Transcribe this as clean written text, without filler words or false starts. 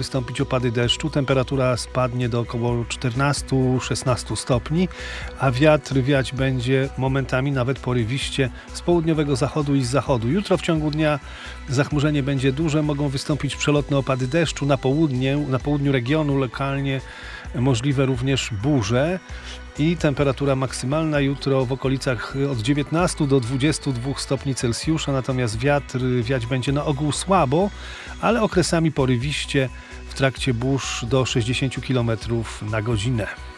wystąpić opady deszczu. Temperatura spadnie do około 14-16 stopni, a wiatr wiać będzie momentami nawet porywiście z południowego zachodu i z zachodu. Jutro w ciągu dnia zachmurzenie będzie duże, mogą wystąpić przelotne opady deszczu na południu regionu, lokalnie możliwe również burze. I temperatura maksymalna jutro w okolicach od 19 do 22 stopni Celsjusza, natomiast wiatr wiać będzie na ogół słabo, ale okresami porywiście w trakcie burz do 60 km na godzinę.